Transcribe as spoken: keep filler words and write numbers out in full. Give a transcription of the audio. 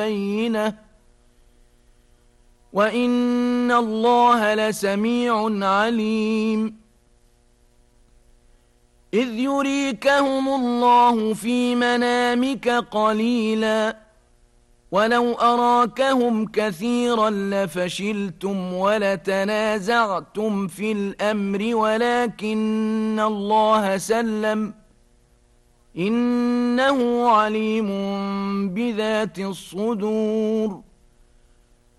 بينة وإن الله لسميع عليم إذ يريكهم الله في منامك قليلا ولو أراكهم كثيرا لفشلتم ولتنازعتم في الأمر ولكن الله سلم إنه عليم بذات الصدور